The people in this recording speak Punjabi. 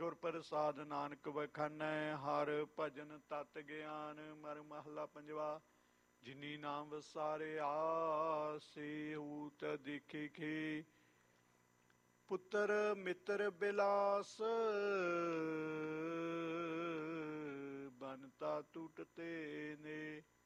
ਗੁਰ ਪ੍ਰਸਾਦ ਨਾਨਕ ਵਖਾਨੈ। ਹਰ ਭਜਨ ਤਤ ਗਿਆਨ ਮਰ ਮਹਲਾ ਪੰਜਵਾ। ਜਿਨੀ ਨਾਮ ਵਸਾਰਿਆ ਸੇ ਹੂਤ ਦੇਖੇ ਖੇ। ਪੁੱਤਰ ਮਿੱਤਰ ਬਿਲਾਸ ਬਨਤਾ ਟੁੱਟਤੇ ਨੇ।